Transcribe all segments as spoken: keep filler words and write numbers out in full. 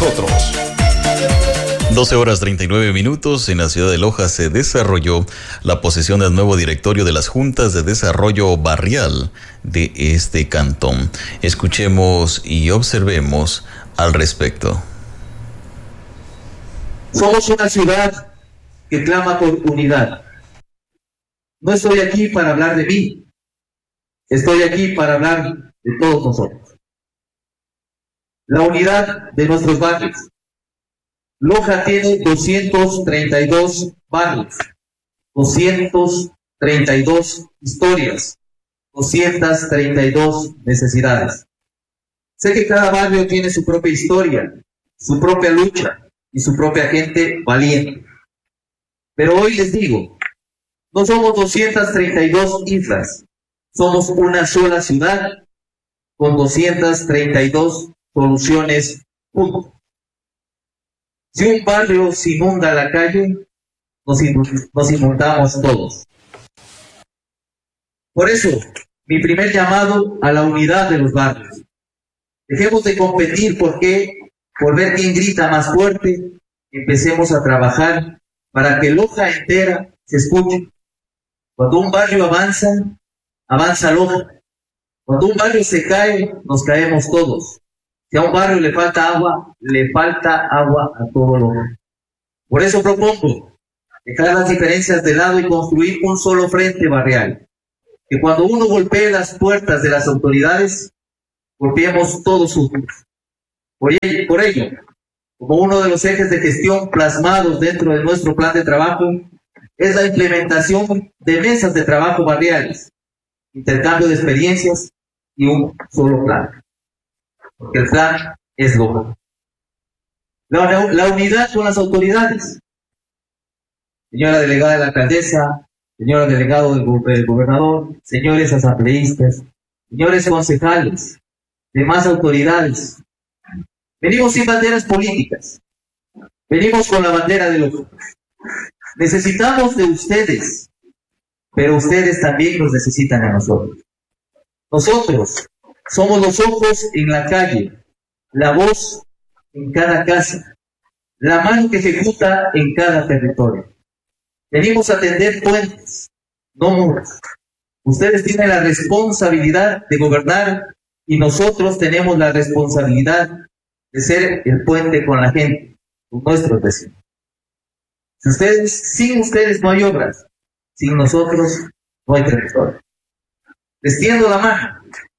nosotros. doce horas treinta y nueve minutos. En la ciudad de Loja se desarrolló la posesión del nuevo directorio de las Juntas de Desarrollo Barrial de este cantón. Escuchemos y observemos al respecto. Somos una ciudad que clama por unidad. No estoy aquí para hablar de mí, estoy aquí para hablar de todos nosotros. La unidad de nuestros barrios. Loja tiene doscientos treinta y dos barrios, doscientas treinta y dos historias, doscientas treinta y dos necesidades. Sé que cada barrio tiene su propia historia, su propia lucha y su propia gente valiente. Pero hoy les digo, no somos doscientas treinta y dos islas, somos una sola ciudad con doscientas treinta y dos soluciones juntas. Si un barrio se inunda la calle, nos, nos inundamos todos. Por eso, mi primer llamado a la unidad de los barrios. Dejemos de competir porque, por ver quién grita más fuerte, empecemos a trabajar para que Loja entera se escuche. Cuando un barrio avanza, avanza Loja. Cuando un barrio se cae, nos caemos todos. Si a un barrio le falta agua, le falta agua a todo Loja. Por eso propongo dejar las diferencias de lado y construir un solo frente barrial. Que cuando uno golpee las puertas de las autoridades, golpeemos todos juntos. Por ello, por ello, como uno de los ejes de gestión plasmados dentro de nuestro plan de trabajo, es la implementación de mesas de trabajo barriales, intercambio de experiencias y un solo plan. Porque el plan es Loja. La, la unidad con las autoridades. Señora delegada de la alcaldesa, señora delegado del, del gobernador, señores asambleístas, señores concejales, demás autoridades. Venimos sin banderas políticas. Venimos con la bandera de Loja. Necesitamos de ustedes, pero ustedes también nos necesitan a nosotros. Nosotros somos los ojos en la calle, la voz en cada casa, la mano que ejecuta en cada territorio. Venimos a tender puentes, no muros. Ustedes tienen la responsabilidad de gobernar y nosotros tenemos la responsabilidad de ser el puente con la gente, con nuestros vecinos. Si ustedes, sin ustedes no hay obras, sin nosotros no hay territorio. Les tiendo la mano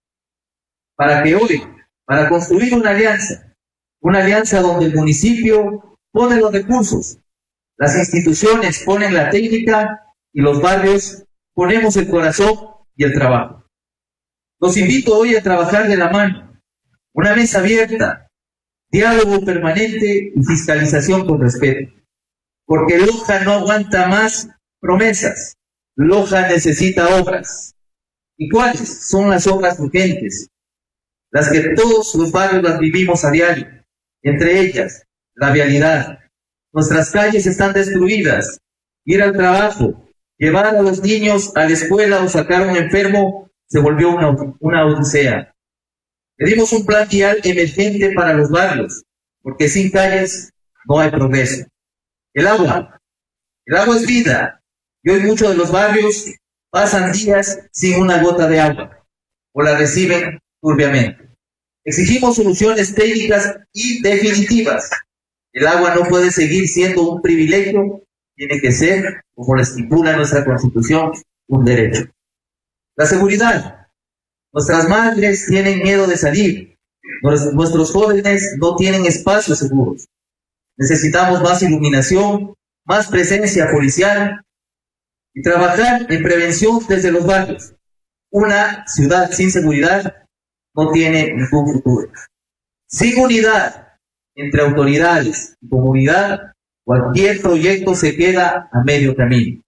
para que hoy, para construir una alianza, una alianza donde el municipio pone los recursos, las instituciones ponen la técnica y los barrios ponemos el corazón y el trabajo. Los invito hoy a trabajar de la mano, una mesa abierta, diálogo permanente y fiscalización con respeto. Porque Loja no aguanta más promesas. Loja necesita obras. ¿Y cuáles son las obras urgentes? Las que todos los barrios las vivimos a diario. Entre ellas, la vialidad. Nuestras calles están destruidas. Ir al trabajo, llevar a los niños a la escuela o sacar a un enfermo se volvió una, una odisea. Pedimos un plan vial emergente para los barrios, porque sin calles no hay progreso. El agua. El agua es vida. Y hoy muchos de los barrios pasan días sin una gota de agua o la reciben turbiamente. Exigimos soluciones técnicas y definitivas. El agua no puede seguir siendo un privilegio, tiene que ser, como lo estipula nuestra Constitución, un derecho. La seguridad. Nuestras madres tienen miedo de salir. Nuestros jóvenes no tienen espacios seguros. Necesitamos más iluminación, más presencia policial y trabajar en prevención desde los barrios. Una ciudad sin seguridad no tiene ningún futuro. Sin unidad entre autoridades y comunidad, cualquier proyecto se queda a medio camino.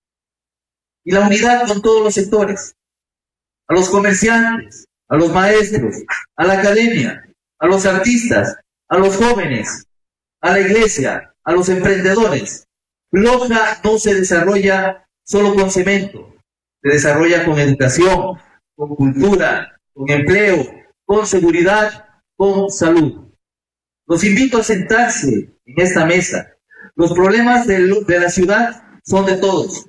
Y la unidad con todos los sectores. A los comerciantes, a los maestros, a la academia, a los artistas, a los jóvenes, a la iglesia, a los emprendedores. Loja no se desarrolla solo con cemento, se desarrolla con educación, con cultura, con empleo, con seguridad, con salud. Los invito a sentarse en esta mesa. Los problemas de, de la ciudad son de todos.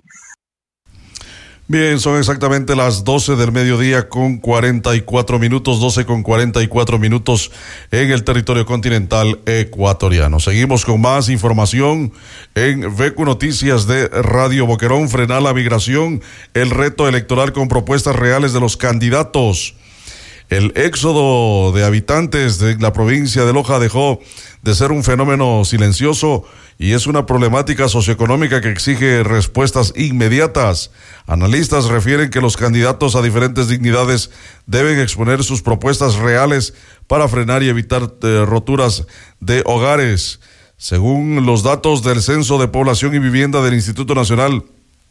Bien, son exactamente las doce del mediodía con cuarenta y cuatro minutos, doce con cuarenta y cuatro minutos en el territorio continental ecuatoriano. Seguimos con más información en V Q Noticias de Radio Boquerón. Frenar la migración, el reto electoral con propuestas reales de los candidatos. El éxodo de habitantes de la provincia de Loja dejó de ser un fenómeno silencioso y es una problemática socioeconómica que exige respuestas inmediatas. Analistas refieren que los candidatos a diferentes dignidades deben exponer sus propuestas reales para frenar y evitar eh, roturas de hogares. Según los datos del Censo de Población y Vivienda del Instituto Nacional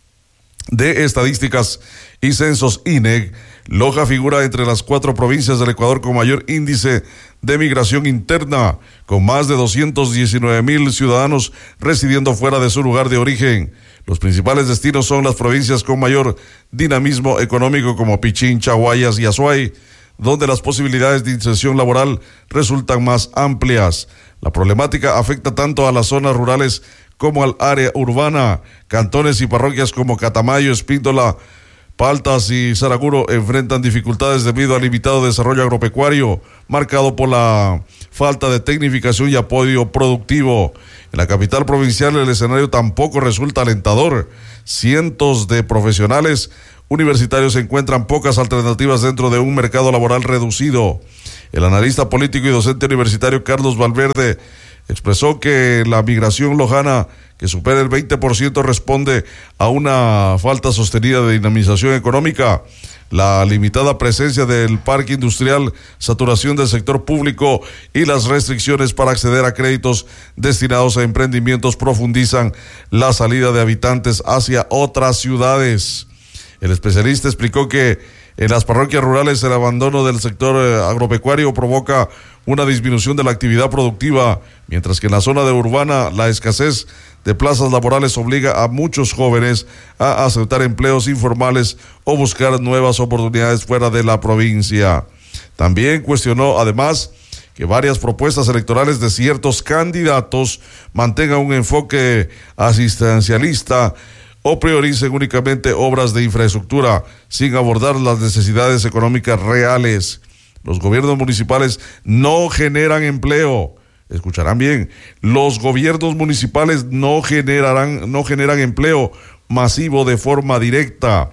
de Estadísticas y Censos I N E C, Loja figura entre las cuatro provincias del Ecuador con mayor índice de migración interna, con más de doscientos diecinueve mil ciudadanos residiendo fuera de su lugar de origen. Los principales destinos son las provincias con mayor dinamismo económico como Pichincha, Guayas y Azuay, donde las posibilidades de inserción laboral resultan más amplias. La problemática afecta tanto a las zonas rurales como al área urbana. Cantones y parroquias como Catamayo, Espíndola, Paltas y Saraguro enfrentan dificultades debido al limitado desarrollo agropecuario, marcado por la falta de tecnificación y apoyo productivo. En la capital provincial el escenario tampoco resulta alentador. Cientos de profesionales universitarios encuentran pocas alternativas dentro de un mercado laboral reducido. El analista político y docente universitario Carlos Valverde expresó que la migración lojana, que supera el veinte por ciento, responde a una falta sostenida de dinamización económica, la limitada presencia del parque industrial, saturación del sector público y las restricciones para acceder a créditos destinados a emprendimientos profundizan la salida de habitantes hacia otras ciudades. El especialista explicó que en las parroquias rurales el abandono del sector agropecuario provoca una disminución de la actividad productiva, mientras que en la zona de urbana la escasez de plazas laborales obliga a muchos jóvenes a aceptar empleos informales o buscar nuevas oportunidades fuera de la provincia. También cuestionó además que varias propuestas electorales de ciertos candidatos mantengan un enfoque asistencialista o prioricen únicamente obras de infraestructura sin abordar las necesidades económicas reales. Los gobiernos municipales no generan empleo. Escucharán bien, los gobiernos municipales no generarán, no generan empleo masivo de forma directa,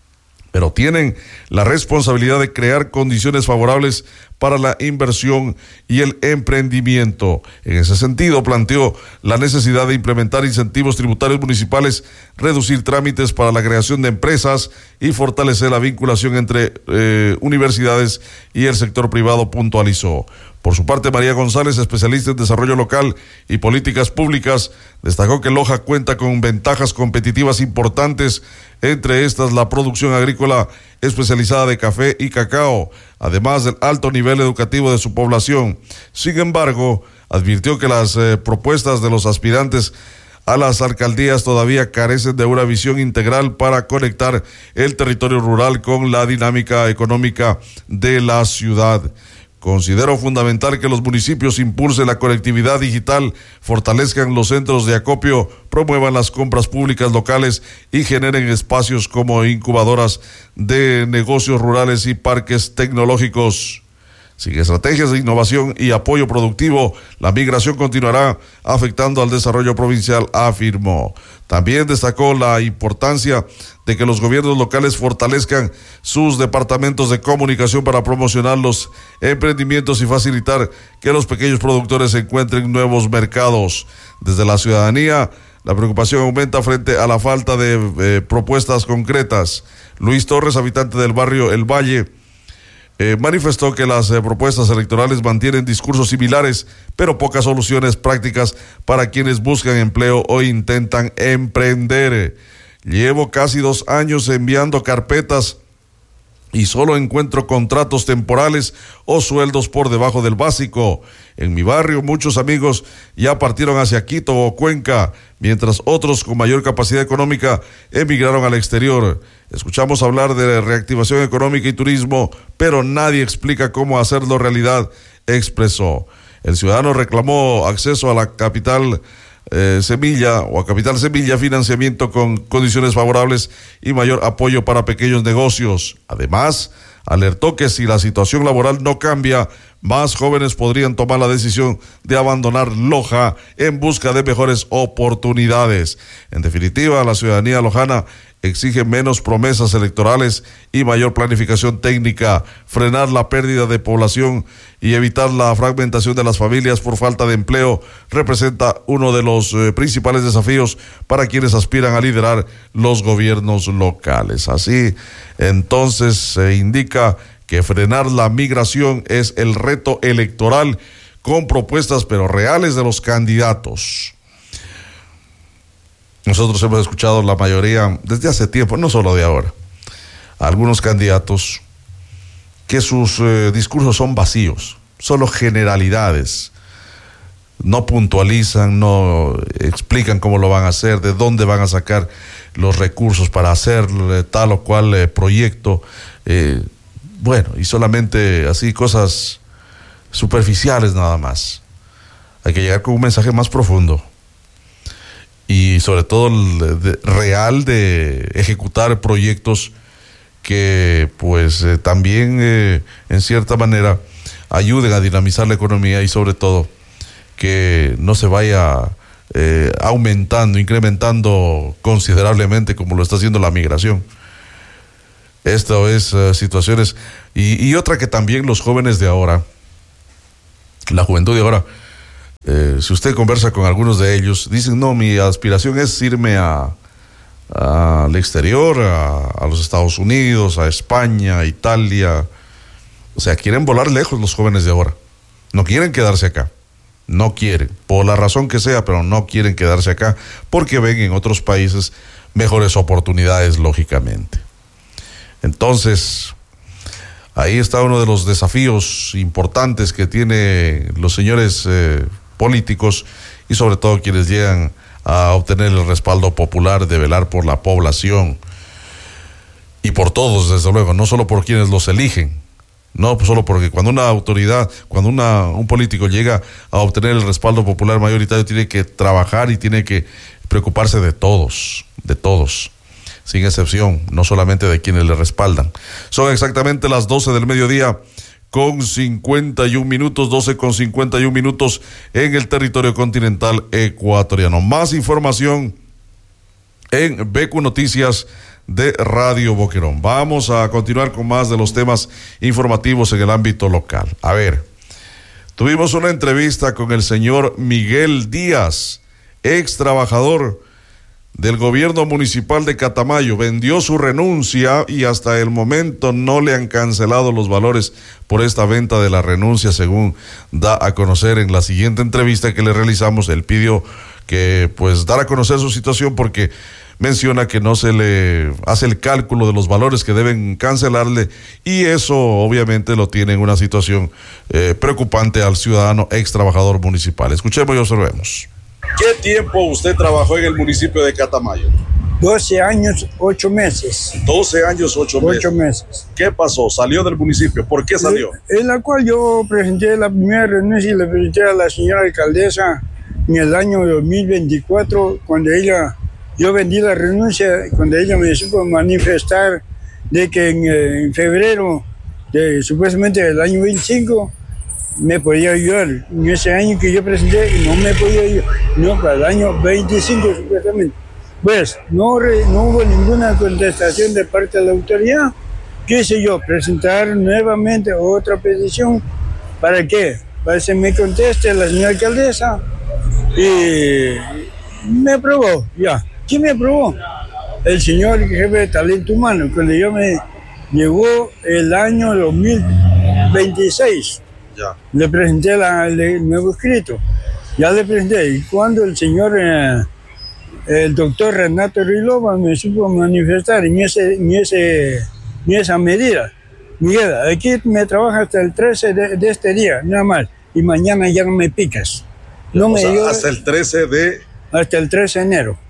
pero tienen la responsabilidad de crear condiciones favorables para la inversión y el emprendimiento. En ese sentido, planteó la necesidad de implementar incentivos tributarios municipales, reducir trámites para la creación de empresas y fortalecer la vinculación entre eh, universidades y el sector privado, puntualizó. Por su parte, María González, especialista en desarrollo local y políticas públicas, destacó que Loja cuenta con ventajas competitivas importantes, entre estas la producción agrícola especializada de café y cacao, además del alto nivel educativo de su población. Sin embargo, advirtió que las eh, propuestas de los aspirantes a las alcaldías todavía carecen de una visión integral para conectar el territorio rural con la dinámica económica de la ciudad. Considero fundamental que los municipios impulsen la conectividad digital, fortalezcan los centros de acopio, promuevan las compras públicas locales y generen espacios como incubadoras de negocios rurales y parques tecnológicos. Sin estrategias de innovación y apoyo productivo, la migración continuará afectando al desarrollo provincial, afirmó. También destacó la importancia de que los gobiernos locales fortalezcan sus departamentos de comunicación para promocionar los emprendimientos y facilitar que los pequeños productores encuentren nuevos mercados. Desde la ciudadanía, la preocupación aumenta frente a la falta de eh, propuestas concretas. Luis Torres, habitante del barrio El Valle, Eh, manifestó que las eh, propuestas electorales mantienen discursos similares, pero pocas soluciones prácticas para quienes buscan empleo o intentan emprender. Llevo casi dos años enviando carpetas y solo encuentro contratos temporales o sueldos por debajo del básico. En mi barrio muchos amigos ya partieron hacia Quito o Cuenca, mientras otros con mayor capacidad económica emigraron al exterior. Escuchamos hablar de reactivación económica y turismo, pero nadie explica cómo hacerlo realidad, expresó. El ciudadano reclamó acceso a la capital eh, Semilla o a Capital Semilla, financiamiento con condiciones favorables y mayor apoyo para pequeños negocios. Además, alertó que si la situación laboral no cambia, más jóvenes podrían tomar la decisión de abandonar Loja en busca de mejores oportunidades. En definitiva, la ciudadanía lojana exige menos promesas electorales y mayor planificación técnica, frenar la pérdida de población y evitar la fragmentación de las familias por falta de empleo representa uno de los eh, principales desafíos para quienes aspiran a liderar los gobiernos locales. Así, entonces, se indica que frenar la migración es el reto electoral con propuestas pero reales de los candidatos. Nosotros hemos escuchado la mayoría desde hace tiempo, no solo de ahora, algunos candidatos que sus eh, discursos son vacíos, solo generalidades, no puntualizan, no explican cómo lo van a hacer, de dónde van a sacar los recursos para hacer eh, tal o cual eh, proyecto, eh, bueno, y solamente así cosas superficiales nada más. Hay que llegar con un mensaje más profundo y sobre todo el de, real de ejecutar proyectos que pues eh, también eh, en cierta manera ayuden a dinamizar la economía y sobre todo que no se vaya eh, aumentando, incrementando considerablemente como lo está haciendo la migración. Esto es uh, situaciones y, y otra que también los jóvenes de ahora, la juventud de ahora, Eh, si usted conversa con algunos de ellos, dicen, no, mi aspiración es irme a, a, al exterior, a, a los Estados Unidos, a España, a Italia. O sea, quieren volar lejos los jóvenes de ahora. No quieren quedarse acá. No quieren, por la razón que sea, pero no quieren quedarse acá porque ven en otros países mejores oportunidades, lógicamente. Entonces, ahí está uno de los desafíos importantes que tienen los señores eh, políticos y sobre todo quienes llegan a obtener el respaldo popular de velar por la población y por todos, desde luego, no solo por quienes los eligen, no solo porque cuando una autoridad, cuando una, un político llega a obtener el respaldo popular mayoritario, tiene que trabajar y tiene que preocuparse de todos, de todos, sin excepción, no solamente de quienes le respaldan. Son exactamente las doce del mediodía con cincuenta y un minutos, doce con cincuenta y un minutos en el territorio continental ecuatoriano. Más información en B Q Noticias de Radio Boquerón. Vamos a continuar con más de los temas informativos en el ámbito local. A ver, tuvimos una entrevista con el señor Miguel Díaz, ex trabajador del gobierno municipal de Catamayo. Vendió su renuncia y hasta el momento no le han cancelado los valores por esta venta de la renuncia, según da a conocer en la siguiente entrevista que le realizamos. Él pidió que pues dar a conocer su situación porque menciona que no se le hace el cálculo de los valores que deben cancelarle y eso obviamente lo tiene en una situación eh, preocupante al ciudadano ex trabajador municipal. Escuchemos y observemos. ¿Qué tiempo usted trabajó en el municipio de Catamayo? doce años, ocho meses. doce años, ocho meses. ocho meses. ¿Qué pasó? ¿Salió del municipio? ¿Por qué salió? En la cual yo presenté la primera renuncia y le presenté a la señora alcaldesa en el año dos mil veinticuatro, cuando ella, yo vendí la renuncia, cuando ella me supo manifestar de que en, en febrero, de, supuestamente del año veinticinco, me podía ayudar. En ese año que yo presenté no me podía ayudar, no, para el año veinticinco supuestamente. Pues no, re, no hubo ninguna contestación de parte de la autoridad. Quise yo presentar nuevamente otra petición. ¿Para qué? Para que se me conteste la señora alcaldesa y me aprobó, ya. ¿Quién me aprobó? El señor jefe de talento humano, cuando yo me llegó el año dos mil veintiséis. Ya. Le presenté la, el nuevo escrito, ya le presenté, y cuando el señor, eh, el doctor Renato Rilova me supo manifestar en, ese, en, ese, en esa medida, Miguel, aquí me trabaja hasta el trece de, de este día, nada más, y mañana ya no me picas. No o me sea, dio, hasta el trece de... Hasta el trece de enero.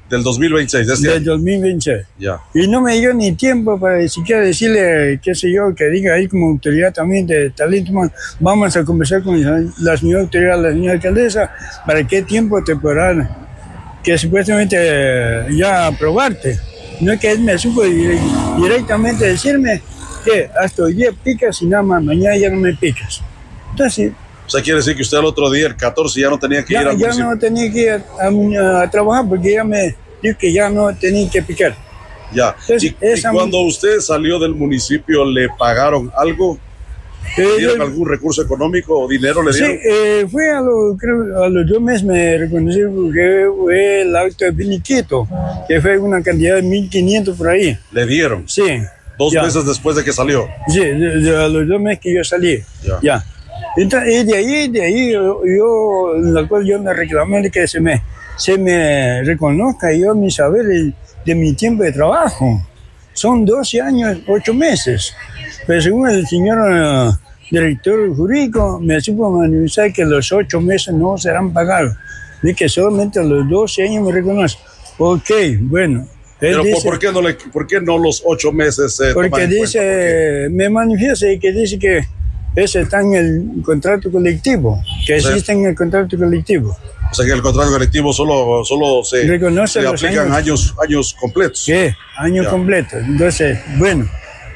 Del dos mil veintiséis, de este Del año. dos mil veintiséis. Ya. Y no me dio ni tiempo para ni siquiera decirle, qué sé yo, que diga ahí como autoridad también de talento humano, vamos a conversar con la señora autoridad, la señora alcaldesa, para qué tiempo te podrán, que supuestamente eh, ya aprobarte. No es que él me supo dire- directamente decirme que hasta hoy día picas y nada más, mañana ya no me picas. Entonces, O sea, quiere decir que usted al otro día, el catorce, ya no tenía que ir ya, al ya municipio. no tenía que ir a, a- a trabajar porque ya me dijo que ya no tenía que picar. Ya. Entonces, y, y esa- cuando usted salió del municipio, ¿le pagaron algo? Eh, ¿Le dieron yo- algún recurso económico o dinero le Sí, dieron? eh, fue a, lo, creo, a los dos meses me reconocí porque fue el acto de finiquito, que fue una cantidad de mil quinientos por ahí. Le dieron. Sí. Dos ya. meses después de que salió. Sí, de, de a los dos meses que yo salí. Ya. Ya. Entonces, y de ahí, de ahí, yo, yo, en la cual yo me reclamé de que se me, se me reconozca yo mi saber de, de mi tiempo de trabajo. Son doce años, ocho meses. Pero según el señor uh, director jurídico, me supo manifestar que los ocho meses no serán pagados. Y que solamente a los doce años me reconoce. Ok, bueno. Él Pero dice, ¿por qué no, le, por qué no los ocho meses? se porque toman en cuenta? dice, me manifiesta y que dice que eso está en el contrato colectivo, que Sí. existe en el contrato colectivo. O sea que el contrato colectivo solo, solo se, Reconoce se los aplican años. años, años completos. ¿Qué? Año Ya. completo. Entonces, bueno,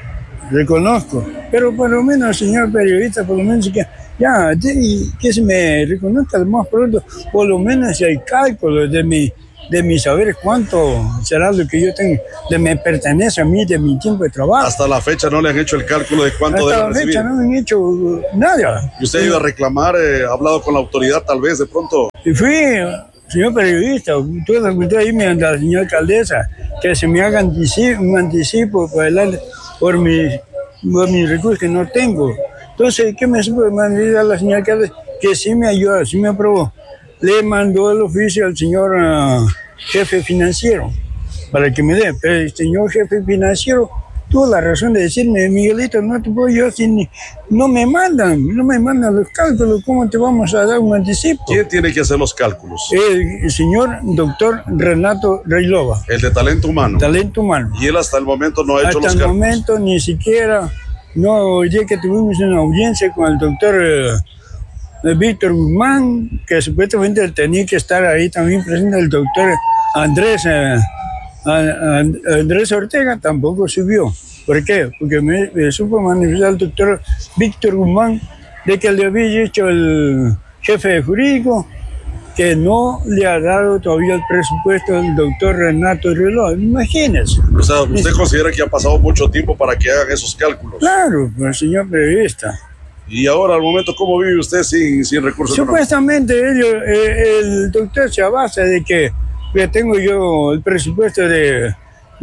reconozco. Pero por lo menos, señor periodista, por lo menos que ya, de- que se me reconozca lo más pronto, por lo menos el cálculo de mi, de mi saber cuánto será lo que yo tengo, de me pertenece a mí, de mi tiempo de trabajo. Hasta la fecha no le han hecho el cálculo de cuánto Hasta debe la recibir. fecha no me han hecho uh, nada. ¿Y usted ha ido a reclamar, eh, ha hablado con la autoridad tal vez de pronto? Y fui, señor periodista, tuve la oportunidad de irme a la señora alcaldesa, que se me haga anticipo, un anticipo por, el, por, mi, por mis recursos que no tengo. Entonces, ¿qué me supo mandar a la señora alcaldesa? Que sí me ayudó, sí me aprobó. Le mandó el oficio al señor uh, jefe financiero para que me dé. Pero el señor jefe financiero tuvo la razón de decirme, Miguelito, no te puedo yo, sin, no me mandan, no me mandan los cálculos, ¿cómo te vamos a dar un anticipo? ¿Quién tiene que hacer los cálculos? El, el señor doctor Renato Reilova, El de talento humano. talento humano. Y él hasta el momento no ha hecho Hasta los el cálculos. momento ni siquiera, no, hoy día que tuvimos una audiencia con el doctor eh, eh, Víctor Guzmán, que supuestamente tenía que estar ahí también presente el doctor Andrés, eh, a- a- Andrés Ortega, tampoco subió. ¿Por qué? Porque me, me supo manifestar el doctor Víctor Guzmán de que le había dicho el jefe jurídico que no le ha dado todavía el presupuesto del doctor Renato Reilova. Imagínense. O sea, ¿usted considera que ha pasado mucho tiempo para que hagan esos cálculos? Claro, pues, señor periodista. Y ahora, al momento, ¿cómo vive usted sin, sin recursos económicos? Supuestamente ellos, eh, el doctor se basa de que, que tengo yo el presupuesto de,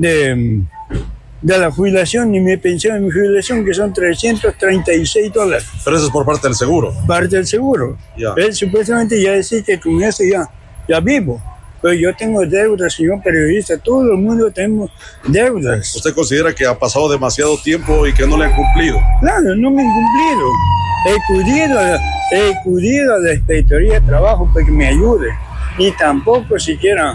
de, de la jubilación y mi pensión y mi jubilación, que son trescientos treinta y seis dólares, Pero eso es por parte del seguro. parte del seguro. Ya. Él supuestamente ya decía que con eso ya, ya vivo. Pero yo tengo deudas, señor periodista, todo el mundo tenemos deudas. ¿Usted considera que ha pasado demasiado tiempo y que no le han cumplido? Claro, no me han cumplido. He acudido, a- he acudido a la Inspectoría de Trabajo para que me ayude. Ni tampoco siquiera,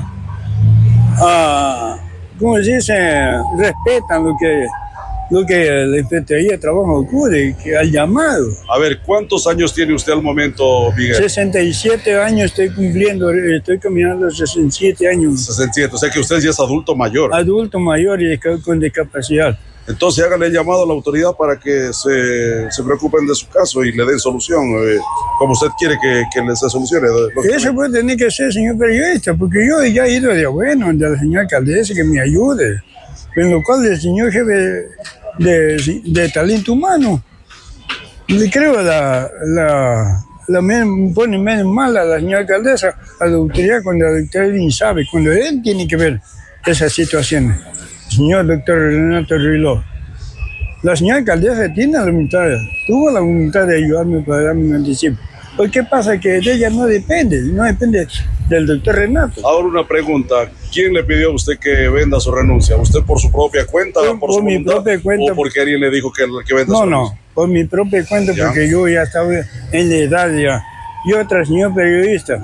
ah, ¿cómo se dice? Respetan lo que, lo que la Inspectoría de Trabajo acude, que al llamado. A ver, ¿cuántos años tiene usted al momento, Miguel? sesenta y siete años estoy cumpliendo, estoy caminando sesenta y siete años. sesenta y siete, o sea que usted ya es adulto mayor. Adulto mayor y con discapacidad. Entonces háganle llamado a la autoridad para que se, se preocupen de su caso y le den solución, eh, como usted quiere que, que les se solucione. Eso puede tener que ser, señor periodista, porque yo ya he ido de bueno, de la señora alcaldesa que me ayude. En lo cual el señor jefe de, de talento humano, le creo la, la, la me pone menos mal a la señora alcaldesa, a la autoridad, cuando la autoridad ni sabe, cuando él tiene que ver esas situaciones. Señor doctor Renato Reilova, la señora alcaldesa tiene la voluntad, tuvo la voluntad de ayudarme para darme un anticipo. ¿Por qué pasa? Que de ella no depende, no depende del doctor Renato. Ahora una pregunta, ¿quién le pidió a usted que venda su renuncia? ¿Usted por su propia cuenta Por- o por, por su mi voluntad? propia cuenta. ¿O porque alguien le dijo que, que venda No, su no, renuncia? por mi propia cuenta, Ya. porque yo ya estaba en la edad ya. Y otra, señor periodista,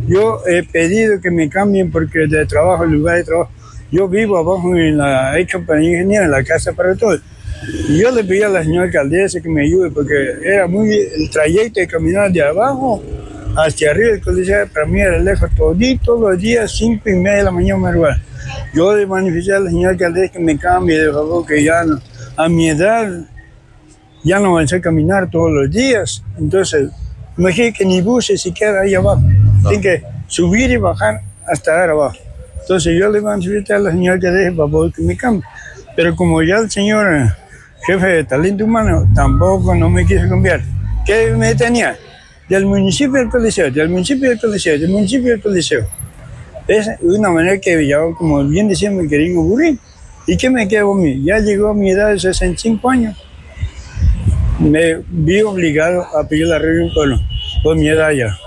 yo he pedido que me cambien porque de trabajo, el lugar de trabajo, yo vivo abajo en la hecha para ingeniero, en la casa para todos. Y yo le pedí a la señora alcaldesa que me ayude porque era muy el trayecto de caminar de abajo hacia arriba del coliseo, para mí era lejos, todos los días, cinco y media de la mañana madrugada. Yo le manifesté a la señora alcaldesa que me cambie, de favor, que ya no, a mi edad ya no avancé a caminar todos los días. Entonces, imagínate que ni buses siquiera ahí abajo. No. Tienen que subir y bajar hasta ahí abajo. Entonces yo le manifesté a la señora alcaldesa para poder que me cambie. Pero como ya el señor jefe de talento humano tampoco no me quiso cambiar, ¿qué me tenía? Del municipio del Coliseo, del municipio del Coliseo, del municipio del Coliseo. Es una manera que ya, como bien decía mi querido Burín, ¿y qué me quedó a mí? Ya llegó a mi edad de sesenta y cinco años. Me vi obligado a pedir la regla por, por mi edad ya.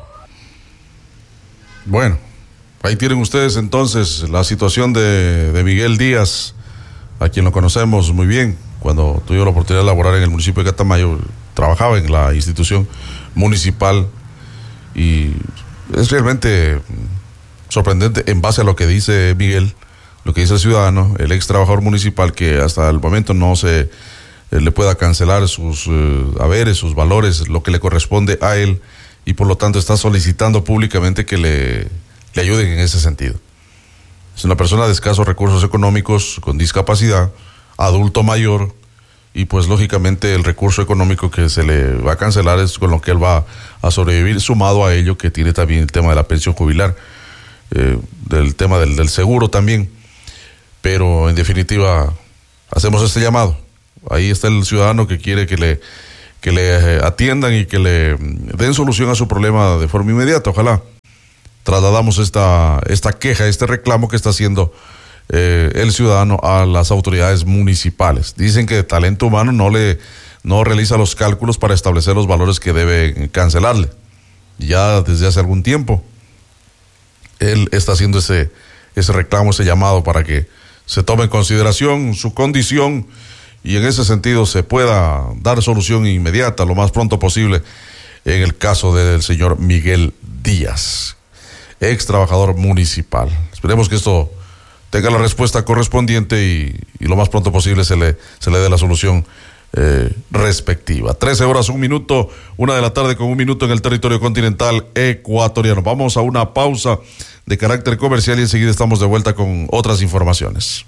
Bueno, ahí tienen ustedes entonces la situación de, de Miguel Díaz, a quien lo conocemos muy bien. Cuando tuve la oportunidad de laborar en el municipio de Catamayo, trabajaba en la institución municipal y es realmente sorprendente en base a lo que dice Miguel, lo que dice el ciudadano, el ex trabajador municipal, que hasta el momento no se eh, le pueda cancelar sus eh, haberes, sus valores, lo que le corresponde a él, y por lo tanto está solicitando públicamente que le, le ayuden en ese sentido. Es una persona de escasos recursos económicos, con discapacidad, adulto mayor, y pues lógicamente el recurso económico que se le va a cancelar es con lo que él va a sobrevivir, sumado a ello que tiene también el tema de la pensión jubilar, eh, del tema del, del seguro también. Pero en definitiva hacemos este llamado. Ahí está el ciudadano que quiere que le que le atiendan y que le den solución a su problema de forma inmediata. Ojalá trasladamos esta esta queja, este reclamo que está haciendo eh, el ciudadano a las autoridades municipales. Dicen que talento humano no le no realiza los cálculos para establecer los valores que debe cancelarle. Ya desde hace algún tiempo él está haciendo ese ese reclamo, ese llamado para que se tome en consideración su condición y en ese sentido se pueda dar solución inmediata, lo más pronto posible, en el caso del señor Miguel Díaz, ex trabajador municipal. Esperemos que esto tenga la respuesta correspondiente y, y lo más pronto posible se le, se le dé la solución eh, respectiva. trece horas, un minuto, una de la tarde con un minuto en el territorio continental ecuatoriano. Vamos a una pausa de carácter comercial y enseguida estamos de vuelta con otras informaciones.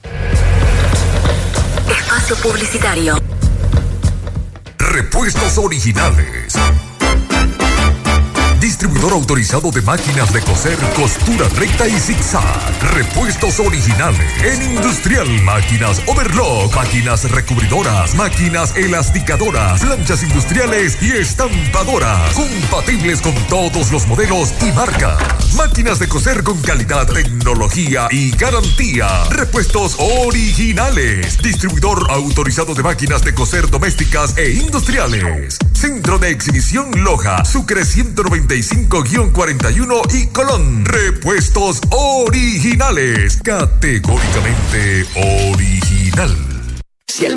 Espacio publicitario. Repuestos Originales. Distribuidor autorizado de máquinas de coser, costura recta y zigzag. Repuestos Originales. En Industrial, máquinas overlock, máquinas recubridoras, máquinas elasticadoras, planchas industriales y estampadoras. Compatibles con todos los modelos y marcas. Máquinas de coser con calidad, tecnología y garantía. Repuestos Originales. Distribuidor autorizado de máquinas de coser domésticas e industriales. Centro de Exhibición Loja, Sucre ciento noventa y cinco cuarenta y uno y Colón. Repuestos Originales. Categóricamente original.